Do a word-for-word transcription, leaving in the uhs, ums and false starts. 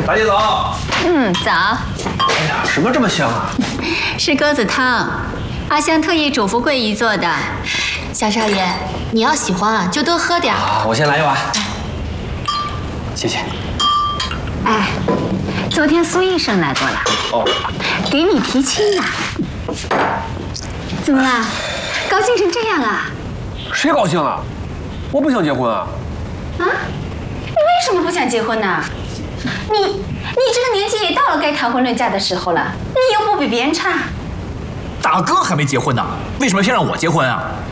大姐早。 嗯，早。 哎呀，什么这么香啊？ 是鸽子汤，阿香特意嘱咐桂姨做的。 小少爷，你要喜欢啊，就多喝点。 啊，我先来一碗。谢谢。 哎，昨天苏医生来过了。 哦。 给你提亲呢。怎么啦？高兴成这样啊？ 谁高兴了？我不想结婚啊。 啊？你为什么不想结婚呢？你你这个年纪也到了该谈婚论嫁的时候了，你又不比别人差。 大哥还没结婚呢，为什么偏让我结婚啊？